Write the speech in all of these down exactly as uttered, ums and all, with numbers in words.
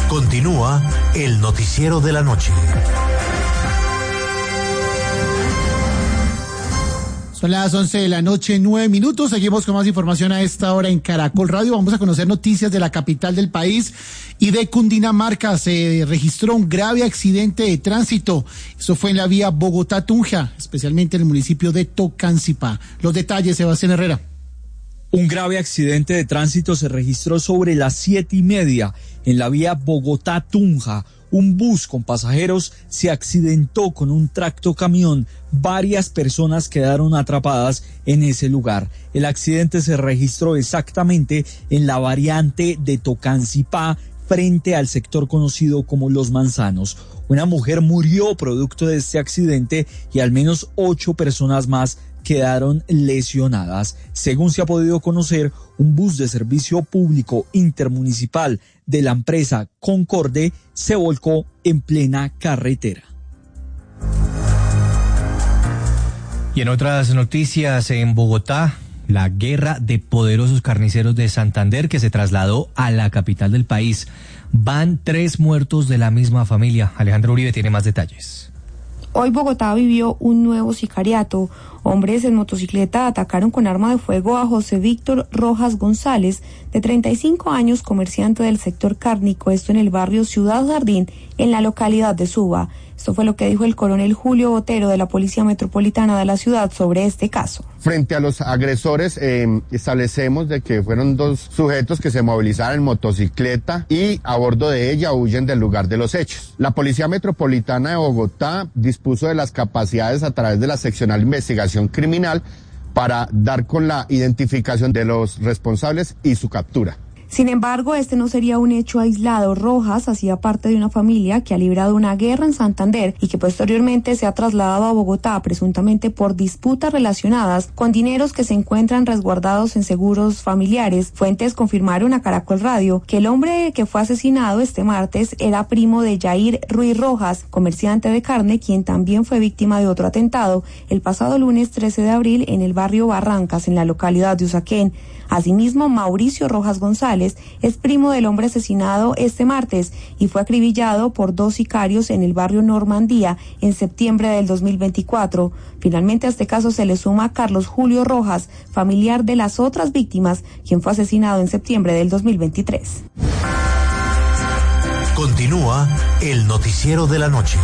Continúa el noticiero de la noche. Son las once de la noche, nueve minutos. Seguimos con más información a esta hora en Caracol Radio. Vamos a conocer noticias de la capital del país y de Cundinamarca. Se registró un grave accidente de tránsito. Eso fue en la vía Bogotá-Tunja, especialmente en el municipio de Tocancipá. Los detalles, Sebastián Herrera. Un grave accidente de tránsito se registró sobre las siete y media en la vía Bogotá-Tunja. Un bus con pasajeros se accidentó con un tractocamión. Varias personas quedaron atrapadas en ese lugar. El accidente se registró exactamente en la variante de Tocancipá, frente al sector conocido como Los Manzanos. Una mujer murió producto de este accidente y al menos ocho personas más quedaron lesionadas. Según se ha podido conocer, un bus de servicio público intermunicipal de la empresa Concorde se volcó en plena carretera. Y en otras noticias, en Bogotá, la guerra de poderosos carniceros de Santander que se trasladó a la capital del país. Van tres muertos de la misma familia. Alejandro Uribe tiene más detalles. Hoy Bogotá vivió un nuevo sicariato. Hombres en motocicleta atacaron con arma de fuego a José Víctor Rojas González, de treinta y cinco años, comerciante del sector cárnico, esto en el barrio Ciudad Jardín, en la localidad de Suba. Esto fue lo que dijo el coronel Julio Botero de la Policía Metropolitana de la ciudad sobre este caso. Frente a los agresores, eh, establecemos de que fueron dos sujetos que se movilizaron en motocicleta y a bordo de ella huyen del lugar de los hechos. La Policía Metropolitana de Bogotá dispuso de las capacidades a través de la seccional de investigación criminal para dar con la identificación de los responsables y su captura. Sin embargo, este no sería un hecho aislado. Rojas hacía parte de una familia que ha librado una guerra en Santander y que posteriormente se ha trasladado a Bogotá, presuntamente por disputas relacionadas con dineros que se encuentran resguardados en seguros familiares. Fuentes confirmaron a Caracol Radio que el hombre que fue asesinado este martes era primo de Yair Ruiz Rojas, comerciante de carne, quien también fue víctima de otro atentado el pasado lunes trece de abril en el barrio Barrancas, en la localidad de Usaquén. Asimismo, Mauricio Rojas González es primo del hombre asesinado este martes y fue acribillado por dos sicarios en el barrio Normandía en septiembre del dos mil veinticuatro. Finalmente a este caso se le suma Carlos Julio Rojas, familiar de las otras víctimas, quien fue asesinado en septiembre del dos mil veintitrés. Continúa el noticiero de la noche.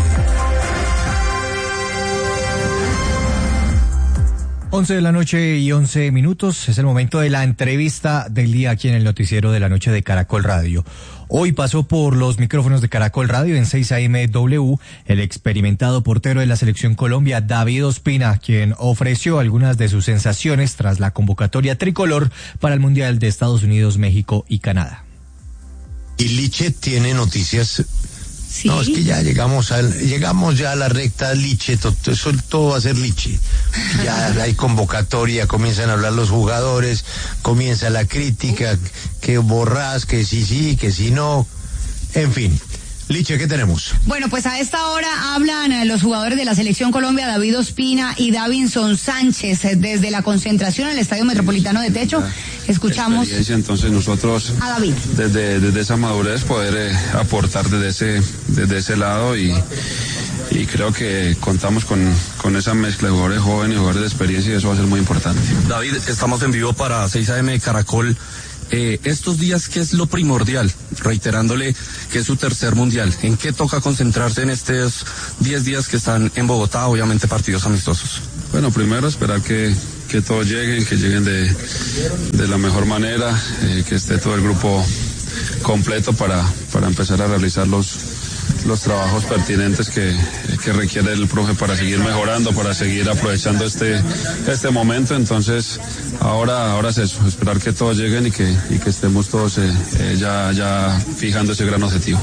once de la noche y once minutos, es el momento de la entrevista del día aquí en el noticiero de la noche de Caracol Radio. Hoy pasó por los micrófonos de Caracol Radio en seis A M W el experimentado portero de la Selección Colombia, David Ospina, quien ofreció algunas de sus sensaciones tras la convocatoria tricolor para el Mundial de Estados Unidos, México y Canadá. Y Liche tiene noticias. Sí. No, es que ya llegamos al, llegamos ya a la recta Liche, todo, eso todo va a ser Liche. Ya hay convocatoria, comienzan a hablar los jugadores, comienza la crítica, que borrás, que sí sí, que sí no, en fin. Liche, ¿qué tenemos? Bueno, pues a esta hora hablan eh, los jugadores de la Selección Colombia, David Ospina y Davinson Sánchez, eh, desde la concentración en el Estadio Metropolitano de Techo. Escuchamos entonces nosotros a David. Desde, desde esa madurez poder eh, aportar desde ese, desde ese lado y, y creo que contamos con, con esa mezcla de jugadores jóvenes y jugadores de experiencia y eso va a ser muy importante. David, estamos en vivo para seis A M de Caracol. Eh, estos días, ¿qué es lo primordial? Reiterándole que es su tercer mundial. ¿En qué toca concentrarse en estos diez días que están en Bogotá? Obviamente partidos amistosos. Bueno, primero esperar que, que todos lleguen, que lleguen de, de la mejor manera, eh, que esté todo el grupo completo para, para empezar a realizar los, los trabajos pertinentes que, que requiere el profe para seguir mejorando, para seguir aprovechando este, este momento. Entonces, ahora, ahora es eso, esperar que todos lleguen y que, y que estemos todos eh, eh, ya, ya fijando ese gran objetivo.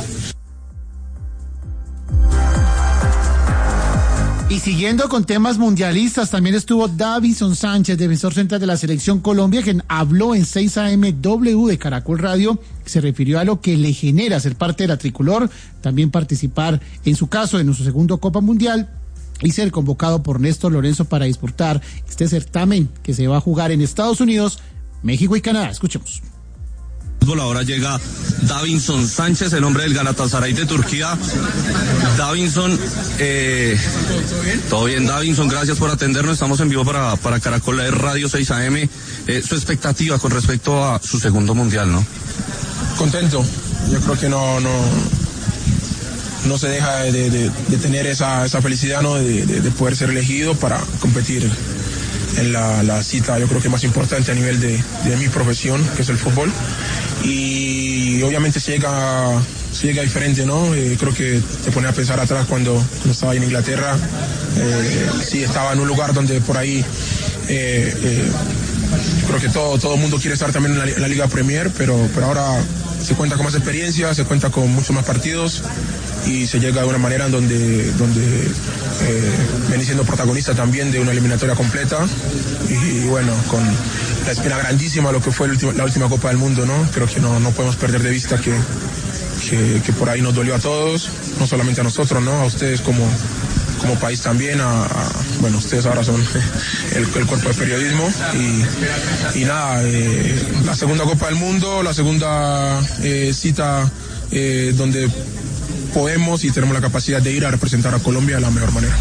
Y siguiendo con temas mundialistas, también estuvo Davinson Sánchez, defensor central de la Selección Colombia, quien habló en seis A M W de Caracol Radio, se refirió a lo que le genera ser parte de la tricolor, también participar, en su caso, en su segundo Copa Mundial, y ser convocado por Néstor Lorenzo para disputar este certamen que se va a jugar en Estados Unidos, México y Canadá. Escuchemos. fútbol. Ahora llega Davinson Sánchez, el hombre del Galatasaray de Turquía. Davinson, eh, todo bien, Davinson, gracias por atendernos. Estamos en vivo para, para Caracol Radio seis A M. Eh, su expectativa con respecto a su segundo mundial, ¿no? Contento. Yo creo que no, no, no se deja de, de, de tener esa, esa felicidad, ¿no? De, de, de poder ser elegido para competir en la, la cita, yo creo que más importante a nivel de, de mi profesión, que es el fútbol. Y obviamente se llega, se llega diferente, ¿no? Eh, creo que te pone a pensar atrás cuando, cuando estaba en Inglaterra. Eh, sí, estaba en un lugar donde por ahí eh, eh, creo que todo todo el mundo quiere estar también en la, en la Liga Premier, pero, pero ahora se cuenta con más experiencia, se cuenta con muchos más partidos y se llega de una manera en donde, donde eh, viene siendo protagonista también de una eliminatoria completa y, y bueno, con la espina grandísima lo que fue el último, la última Copa del Mundo, ¿no? Creo que no, no podemos perder de vista que, que, que por ahí nos dolió a todos, no solamente a nosotros, ¿no? A ustedes como, como país también, a, a, bueno, ustedes ahora son el, el cuerpo de periodismo y, y nada, eh, la segunda Copa del Mundo, la segunda eh, cita eh, donde podemos y tenemos la capacidad de ir a representar a Colombia de la mejor manera.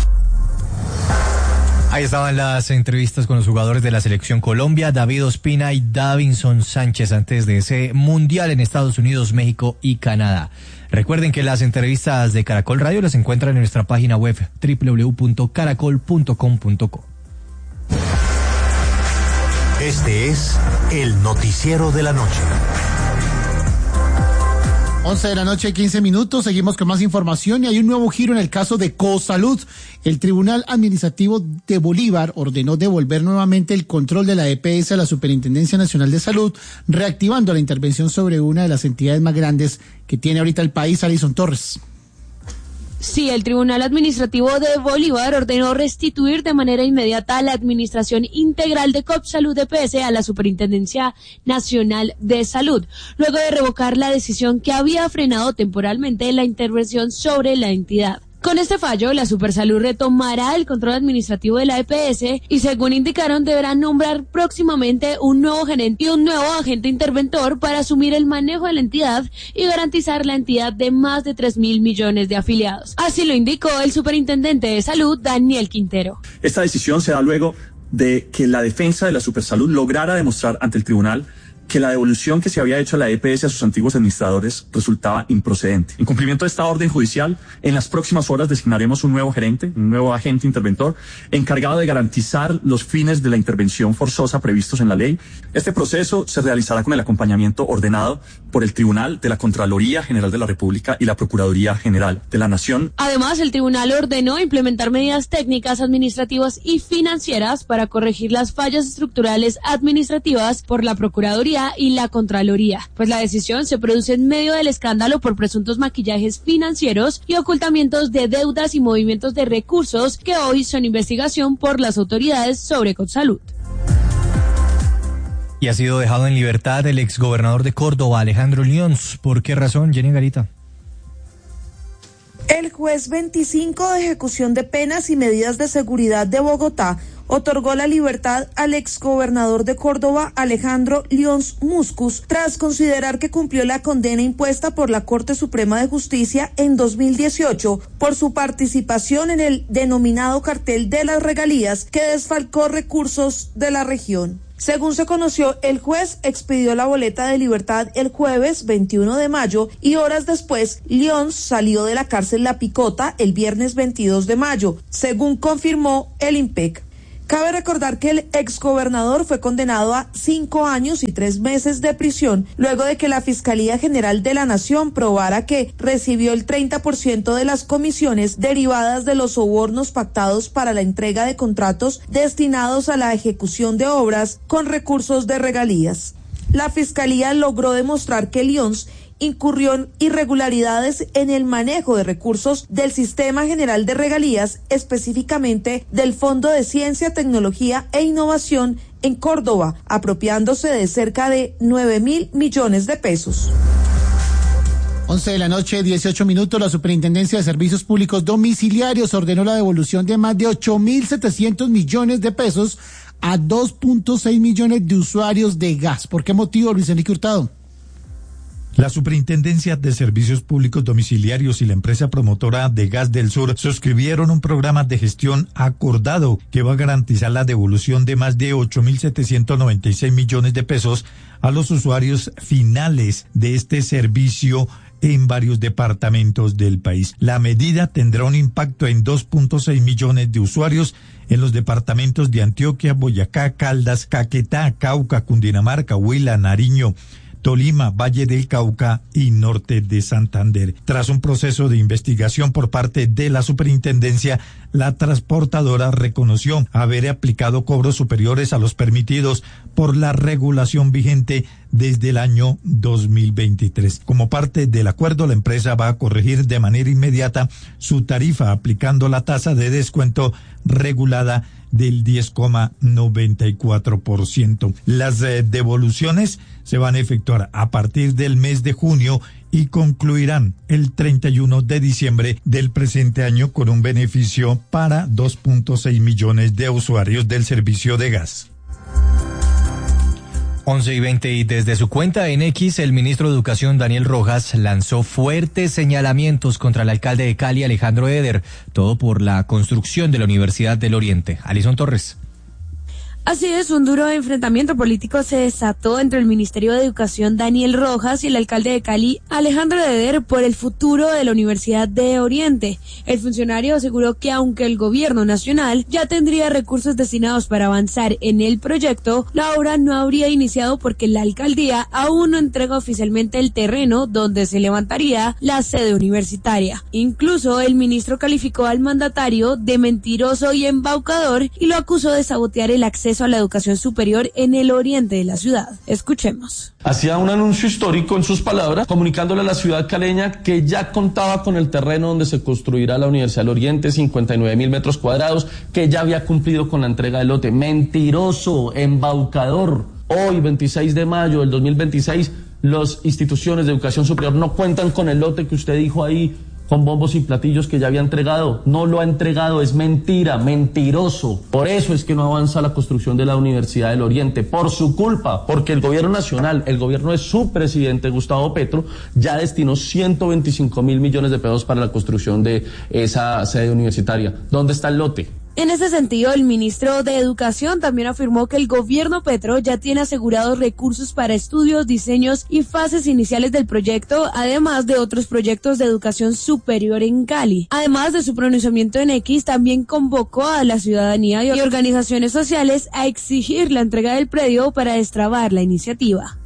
Ahí estaban las entrevistas con los jugadores de la selección Colombia, David Ospina y Davinson Sánchez, antes de ese mundial en Estados Unidos, México y Canadá. Recuerden que las entrevistas de Caracol Radio las encuentran en nuestra página web doble u doble u doble u punto caracol punto com punto co. Este es el noticiero de la noche. once de la noche, quince minutos, seguimos con más información y hay un nuevo giro en el caso de Cosalud. El Tribunal Administrativo de Bolívar ordenó devolver nuevamente el control de la E P S a la Superintendencia Nacional de Salud, reactivando la intervención sobre una de las entidades más grandes que tiene ahorita el país. Alison Torres. Sí, el Tribunal Administrativo de Bolívar ordenó restituir de manera inmediata la administración integral de Copsalud E P S a la Superintendencia Nacional de Salud, luego de revocar la decisión que había frenado temporalmente la intervención sobre la entidad. Con este fallo, la Supersalud retomará el control administrativo de la E P S y, según indicaron, deberán nombrar próximamente un nuevo gerente y un nuevo agente interventor para asumir el manejo de la entidad y garantizar la entidad de más de tres mil millones de afiliados. Así lo indicó el superintendente de salud, Daniel Quintero. Esta decisión se da luego de que la defensa de la Supersalud lograra demostrar ante el tribunal que la devolución que se había hecho a la E P S a sus antiguos administradores resultaba improcedente. En cumplimiento de esta orden judicial, en las próximas horas designaremos un nuevo gerente, un nuevo agente interventor, encargado de garantizar los fines de la intervención forzosa previstos en la ley. Este proceso se realizará con el acompañamiento ordenado por el Tribunal de la Contraloría General de la República y la Procuraduría General de la Nación. Además, el tribunal ordenó implementar medidas técnicas, administrativas y financieras para corregir las fallas estructurales administrativas por la Procuraduría y la Contraloría, pues la decisión se produce en medio del escándalo por presuntos maquillajes financieros y ocultamientos de deudas y movimientos de recursos que hoy son investigación por las autoridades sobre Copsalud. Y ha sido dejado en libertad el exgobernador de Córdoba, Alejandro Lions. ¿Por qué razón, Jenny Garita? El juez veinticinco de ejecución de penas y medidas de seguridad de Bogotá otorgó la libertad al exgobernador de Córdoba, Alejandro Lions Muscus, tras considerar que cumplió la condena impuesta por la Corte Suprema de Justicia en dos mil dieciocho por su participación en el denominado cartel de las regalías que desfalcó recursos de la región. Según se conoció, el juez expidió la boleta de libertad el jueves veintiuno de mayo y horas después, Lions salió de la cárcel La Picota el viernes veintidós de mayo, según confirmó el IMPEC. Cabe recordar que el exgobernador fue condenado a cinco años y tres meses de prisión luego de que la Fiscalía General de la Nación probara que recibió el treinta por ciento de las comisiones derivadas de los sobornos pactados para la entrega de contratos destinados a la ejecución de obras con recursos de regalías. La Fiscalía logró demostrar que Lions incurrió en irregularidades en el manejo de recursos del Sistema General de Regalías, específicamente del Fondo de Ciencia, Tecnología e Innovación en Córdoba, apropiándose de cerca de nueve mil millones de pesos. once de la noche, dieciocho minutos, la Superintendencia de Servicios Públicos Domiciliarios ordenó la devolución de más de ocho mil setecientos millones de pesos a dos punto seis millones de usuarios de gas. ¿Por qué motivo, Luis Enrique Hurtado? La Superintendencia de Servicios Públicos Domiciliarios y la empresa promotora de Gas del Sur suscribieron un programa de gestión acordado que va a garantizar la devolución de más de ocho mil setecientos noventa y seis millones de pesos a los usuarios finales de este servicio en varios departamentos del país. La medida tendrá un impacto en dos punto seis millones de usuarios en los departamentos de Antioquia, Boyacá, Caldas, Caquetá, Cauca, Cundinamarca, Huila, Nariño, Tolima, Valle del Cauca y norte de Santander. Tras un proceso de investigación por parte de la superintendencia, la transportadora reconoció haber aplicado cobros superiores a los permitidos por la regulación vigente desde el año dos mil veintitrés. Como parte del acuerdo, la empresa va a corregir de manera inmediata su tarifa aplicando la tasa de descuento regulada del diez coma noventa y cuatro por ciento. Las eh, devoluciones se van a efectuar a partir del mes de junio y concluirán el treinta y uno de diciembre del presente año con un beneficio para dos punto seis millones de usuarios del servicio de gas. once y veinte y desde su cuenta en X, el ministro de Educación Daniel Rojas lanzó fuertes señalamientos contra el alcalde de Cali, Alejandro Eder, todo por la construcción de la Universidad del Oriente. Alison Torres. Así es, un duro enfrentamiento político se desató entre el Ministerio de Educación Daniel Rojas y el alcalde de Cali, Alejandro Eder, por el futuro de la Universidad de Oriente. El funcionario aseguró que aunque el gobierno nacional ya tendría recursos destinados para avanzar en el proyecto, la obra no habría iniciado porque la alcaldía aún no entrega oficialmente el terreno donde se levantaría la sede universitaria. Incluso el ministro calificó al mandatario de mentiroso y embaucador y lo acusó de sabotear el acceso a la educación superior en el oriente de la ciudad. Escuchemos. Hacía un anuncio histórico en sus palabras, comunicándole a la ciudad caleña que ya contaba con el terreno donde se construirá la Universidad del Oriente, cincuenta y nueve mil metros cuadrados, que ya había cumplido con la entrega del lote. Mentiroso, embaucador. Hoy, veintiséis de mayo del dos mil veintiséis, las instituciones de educación superior no cuentan con el lote que usted dijo ahí, con bombos y platillos, que ya había entregado. No lo ha entregado, es mentira, mentiroso. Por eso es que no avanza la construcción de la Universidad del Oriente, por su culpa, porque el gobierno nacional, el gobierno de su presidente Gustavo Petro, ya destinó ciento veinticinco mil millones de pesos para la construcción de esa sede universitaria. ¿Dónde está el lote? En ese sentido, el ministro de Educación también afirmó que el gobierno Petro ya tiene asegurados recursos para estudios, diseños y fases iniciales del proyecto, además de otros proyectos de educación superior en Cali. Además de su pronunciamiento en X, también convocó a la ciudadanía y organizaciones sociales a exigir la entrega del predio para destrabar la iniciativa.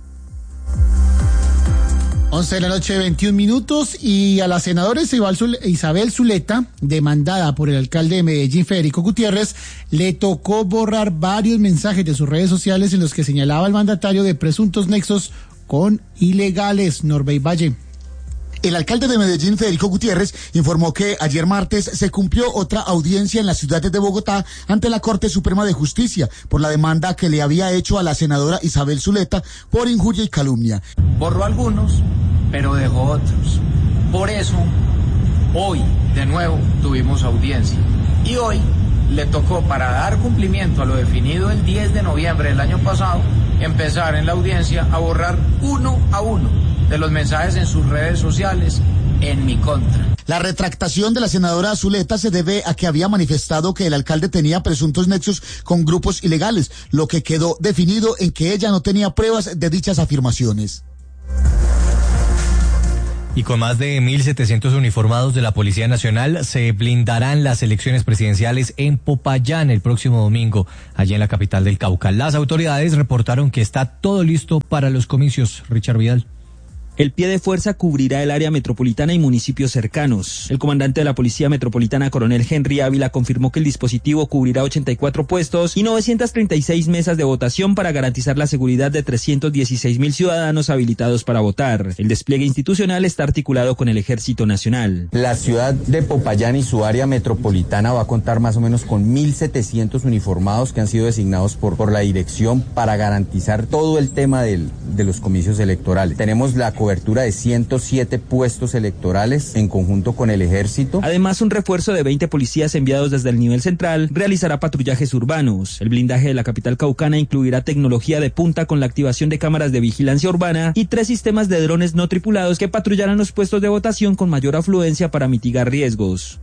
once de la noche, veintiún minutos, y a la senadora Isabel Zuleta, demandada por el alcalde de Medellín, Federico Gutiérrez, le tocó borrar varios mensajes de sus redes sociales en los que señalaba al mandatario de presuntos nexos con ilegales. Norbey Valle. El alcalde de Medellín, Federico Gutiérrez, informó que ayer martes se cumplió otra audiencia en la ciudad de Bogotá ante la Corte Suprema de Justicia por la demanda que le había hecho a la senadora Isabel Zuleta por injuria y calumnia. Borró algunos, pero dejó otros. Por eso, hoy de nuevo tuvimos audiencia. Y hoy le tocó, para dar cumplimiento a lo definido el diez de noviembre del año pasado, empezar en la audiencia a borrar uno a uno de los mensajes en sus redes sociales en mi contra. La retractación de la senadora Zuleta se debe a que había manifestado que el alcalde tenía presuntos nexos con grupos ilegales, lo que quedó definido en que ella no tenía pruebas de dichas afirmaciones. Y con más de mil setecientos uniformados de la Policía Nacional se blindarán las elecciones presidenciales en Popayán el próximo domingo, allí en la capital del Cauca. Las autoridades reportaron que está todo listo para los comicios. Richard Vidal. El pie de fuerza cubrirá el área metropolitana y municipios cercanos. El comandante de la Policía Metropolitana, coronel Henry Ávila, confirmó que el dispositivo cubrirá ochenta y cuatro puestos y novecientas treinta y seis mesas de votación para garantizar la seguridad de trescientos dieciséis mil ciudadanos habilitados para votar. El despliegue institucional está articulado con el Ejército Nacional. La ciudad de Popayán y su área metropolitana va a contar más o menos con mil setecientos uniformados que han sido designados por, por la dirección para garantizar todo el tema del, de los comicios electorales. Tenemos la cobertura de ciento siete puestos electorales en conjunto con el ejército. Además, un refuerzo de veinte policías enviados desde el nivel central realizará patrullajes urbanos. El blindaje de la capital caucana incluirá tecnología de punta con la activación de cámaras de vigilancia urbana y tres sistemas de drones no tripulados que patrullarán los puestos de votación con mayor afluencia para mitigar riesgos.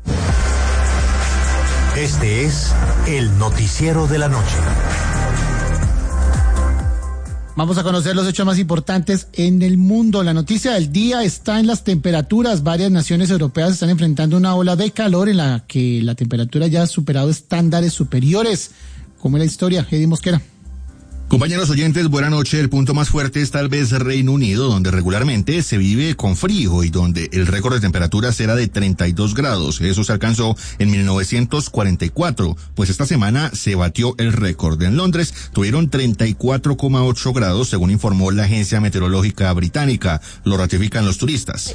Este es el noticiero de la noche. Vamos a conocer los hechos más importantes en el mundo. La noticia del día está en las temperaturas. Varias naciones europeas están enfrentando una ola de calor en la que la temperatura ya ha superado estándares superiores. ¿Cómo es la historia? Eddie Mosquera. Compañeros oyentes, buena noche. El punto más fuerte es tal vez Reino Unido, donde regularmente se vive con frío y donde el récord de temperaturas era de treinta y dos grados. Eso se alcanzó en mil novecientos cuarenta y cuatro, pues esta semana se batió el récord. En Londres tuvieron treinta y cuatro coma ocho grados, según informó la agencia meteorológica británica. Lo ratifican los turistas.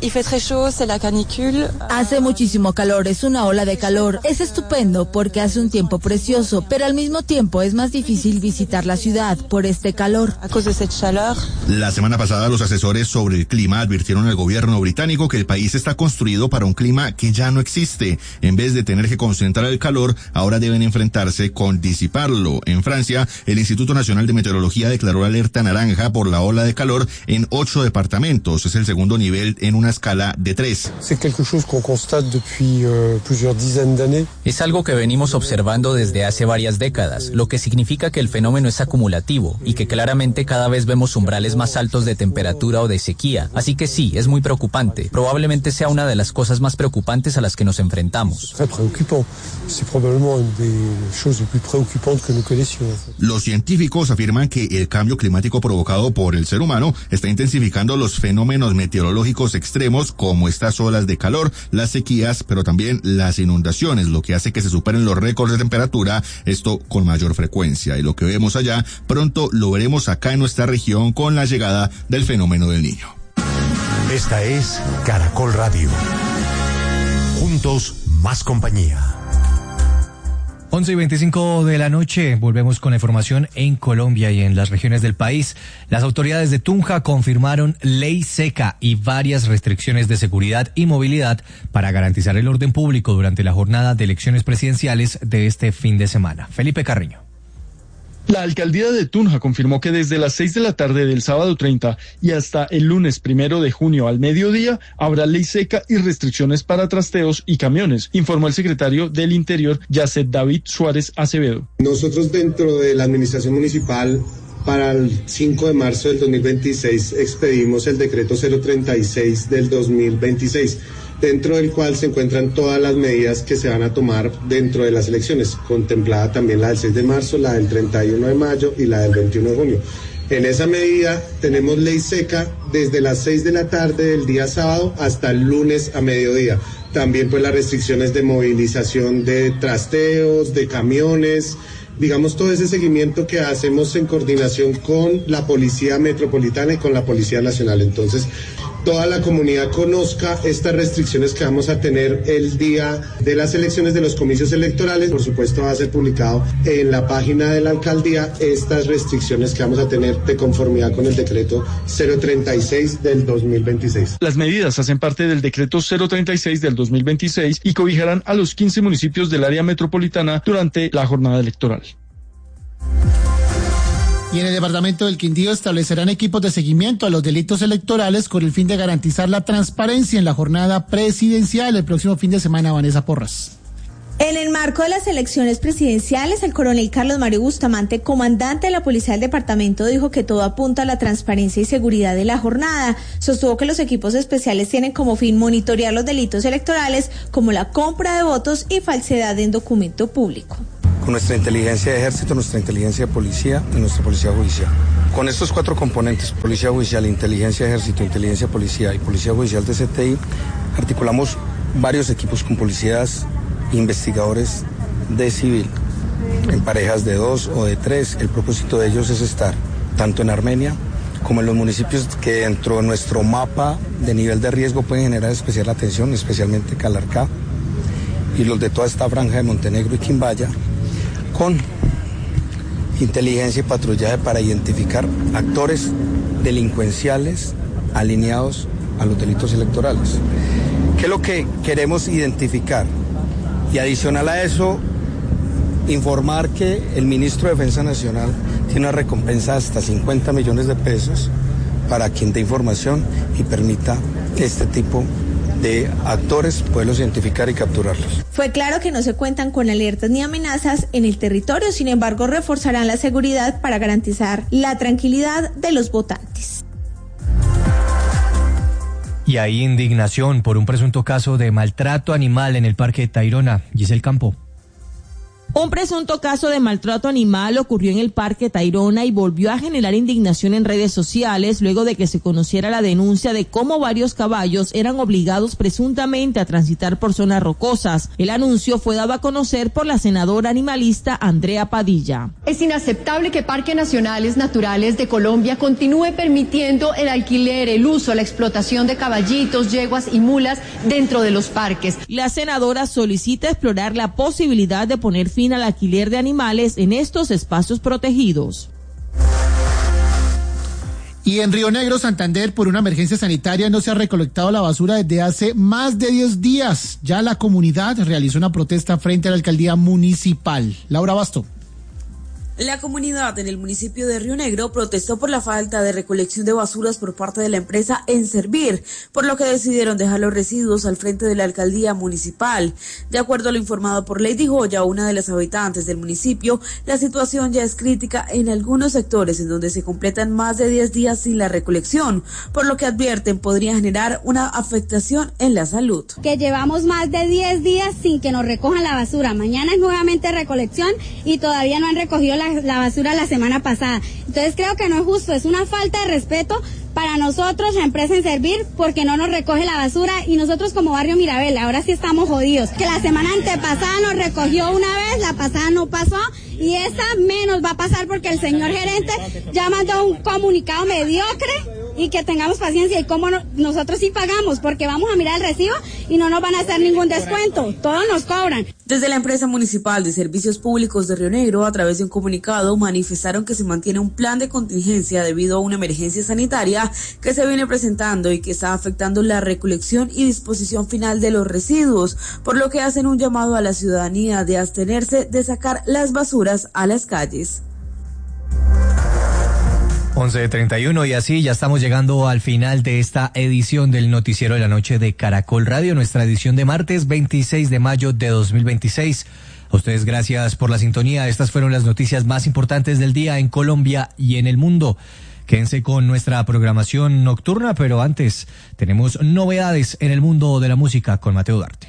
Hace muchísimo calor, es una ola de calor. Es estupendo porque hace un tiempo precioso, pero al mismo tiempo es más difícil visitar la ciudad por este calor. La semana pasada los asesores sobre el clima advirtieron al gobierno británico que el país está construido para un clima que ya no existe. En vez de tener que concentrar el calor, ahora deben enfrentarse con disiparlo. En Francia, el Instituto Nacional de Meteorología declaró alerta naranja por la ola de calor en ocho departamentos. Es el segundo nivel en una escala de tres. Es algo que venimos observando desde hace varias décadas, lo que significa que el fenómeno es acumulativo y que claramente cada vez vemos umbrales más altos de temperatura o de sequía. Así que sí, es muy preocupante. Probablemente sea una de las cosas más preocupantes a las que nos enfrentamos. Los científicos afirman que el cambio climático provocado por el ser humano está intensificando los fenómenos meteorológicos extremos como estas olas de calor, las sequías, pero también las inundaciones, lo que hace que se superen los récords de temperatura, esto con mayor frecuencia. Y lo que vemos allá, pronto lo veremos acá en nuestra región con la llegada del fenómeno del Niño. Esta es Caracol Radio. Juntos, más compañía. once y veinticinco de la noche, volvemos con la información en Colombia y en las regiones del país. Las autoridades de Tunja confirmaron ley seca y varias restricciones de seguridad y movilidad para garantizar el orden público durante la jornada de elecciones presidenciales de este fin de semana. Felipe Carreño. La alcaldía de Tunja confirmó que desde las seis de la tarde del sábado treinta y hasta el lunes primero de junio al mediodía habrá ley seca y restricciones para trasteos y camiones, informó el secretario del Interior, Yacet David Suárez Acevedo. Nosotros dentro de la administración municipal para el cinco de marzo del dos mil veintiséis expedimos el decreto cero treinta y seis del dos mil veintiséis. Dentro del cual se encuentran todas las medidas que se van a tomar dentro de las elecciones, contemplada también la del seis de marzo, la del treinta y uno de mayo y la del veintiuno de junio. En esa medida tenemos ley seca desde las seis de la tarde del día sábado hasta el lunes a mediodía. También pues las restricciones de movilización de trasteos, de camiones, digamos todo ese seguimiento que hacemos en coordinación con la Policía Metropolitana y con la Policía Nacional. Entonces, toda la comunidad conozca estas restricciones que vamos a tener el día de las elecciones, de los comicios electorales. Por supuesto va a ser publicado en la página de la alcaldía estas restricciones que vamos a tener de conformidad con el decreto cero treinta y seis del dos mil veintiséis. Las medidas hacen parte del decreto cero treinta y seis del dos mil veintiséis y cobijarán a los quince municipios del área metropolitana durante la jornada electoral. Y en el departamento del Quindío establecerán equipos de seguimiento a los delitos electorales con el fin de garantizar la transparencia en la jornada presidencial el próximo fin de semana. Vanessa Porras. En el marco de las elecciones presidenciales, el coronel Carlos Mario Bustamante, comandante de la Policía del Departamento, dijo que todo apunta a la transparencia y seguridad de la jornada. Sostuvo que los equipos especiales tienen como fin monitorear los delitos electorales como la compra de votos y falsedad en documento público. Con nuestra inteligencia de ejército, nuestra inteligencia de policía y nuestra policía judicial. Con estos cuatro componentes, policía judicial, inteligencia de ejército, inteligencia de policía y policía judicial de C T I, articulamos varios equipos con policías, investigadores de civil, en parejas de dos o de tres. El propósito de ellos es estar tanto en Armenia como en los municipios que dentro de nuestro mapa de nivel de riesgo pueden generar especial atención, especialmente Calarcá y los de toda esta franja de Montenegro y Quimbaya, con inteligencia y patrullaje para identificar actores delincuenciales alineados a los delitos electorales. ¿Qué es lo que queremos identificar? Y adicional a eso, informar que el ministro de Defensa Nacional tiene una recompensa de hasta cincuenta millones de pesos para quien dé información y permita este tipo de actores poderlos identificar y capturarlos. Fue claro que no se cuentan con alertas ni amenazas en el territorio, sin embargo reforzarán la seguridad para garantizar la tranquilidad de los votantes. Y hay indignación por un presunto caso de maltrato animal en el Parque Tayrona. Giselle Campo. Un presunto caso de maltrato animal ocurrió en el Parque Tayrona y volvió a generar indignación en redes sociales luego de que se conociera la denuncia de cómo varios caballos eran obligados presuntamente a transitar por zonas rocosas. El anuncio fue dado a conocer por la senadora animalista Andrea Padilla. Es inaceptable que Parques Nacionales Naturales de Colombia continúe permitiendo el alquiler, el uso, la explotación de caballitos, yeguas y mulas dentro de los parques. La senadora solicita explorar la posibilidad de poner fin al alquiler de animales en estos espacios protegidos. Y en Río Negro, Santander, por una emergencia sanitaria no se ha recolectado la basura desde hace más de diez días. Ya la comunidad realizó una protesta frente a la alcaldía municipal. Laura Basto. La comunidad en el municipio de Río Negro protestó por la falta de recolección de basuras por parte de la empresa Enservir, por lo que decidieron dejar los residuos al frente de la alcaldía municipal. De acuerdo a lo informado por Lady Joya, una de las habitantes del municipio, la situación ya es crítica en algunos sectores en donde se completan más de diez días sin la recolección, por lo que advierten podría generar una afectación en la salud. Que llevamos más de diez días sin que nos recojan la basura. Mañana es nuevamente recolección y todavía no han recogido la la basura la semana pasada. Entonces creo que no es justo, es una falta de respeto para nosotros, la empresa Enservir, porque no nos recoge la basura y nosotros como barrio Mirabel, ahora sí estamos jodidos. Que la semana antepasada nos recogió una vez, la pasada no pasó y esta menos va a pasar porque el señor gerente ya mandó un comunicado mediocre y que tengamos paciencia y como no, nosotros sí pagamos porque vamos a mirar el recibo y no nos van a hacer ningún descuento, todos nos cobran. Desde la empresa municipal de servicios públicos de Río Negro, a través de un comunicado, manifestaron que se mantiene un plan de contingencia debido a una emergencia sanitaria que se viene presentando y que está afectando la recolección y disposición final de los residuos, por lo que hacen un llamado a la ciudadanía de abstenerse de sacar las basuras a las calles. once treinta y uno y así ya estamos llegando al final de esta edición del Noticiero de la Noche de Caracol Radio, nuestra edición de martes veintiséis de mayo de dos mil veintiséis. A ustedes gracias por la sintonía. Estas fueron las noticias más importantes del día en Colombia y en el mundo. Quédense con nuestra programación nocturna, pero antes tenemos novedades en el mundo de la música con Mateo Duarte.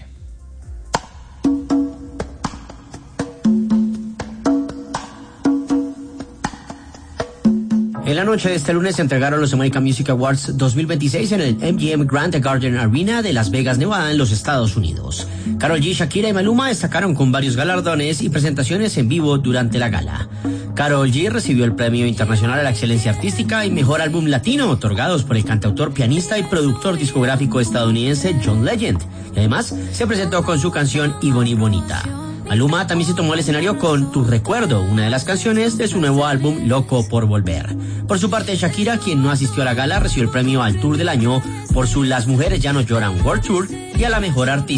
En la noche de este lunes se entregaron los American Music Awards dos mil veintiséis en el M G M Grand Garden Arena de Las Vegas, Nevada, en los Estados Unidos. Karol G, Shakira y Maluma destacaron con varios galardones y presentaciones en vivo durante la gala. Karol G recibió el Premio Internacional a la Excelencia Artística y Mejor Álbum Latino, otorgados por el cantautor, pianista y productor discográfico estadounidense John Legend. Y además se presentó con su canción Y Boni Bonita. Maluma también se tomó el escenario con Tu Recuerdo, una de las canciones de su nuevo álbum Loco por Volver. Por su parte, Shakira, quien no asistió a la gala, recibió el premio al Tour del Año por su Las Mujeres Ya No Lloran World Tour y a la Mejor Artista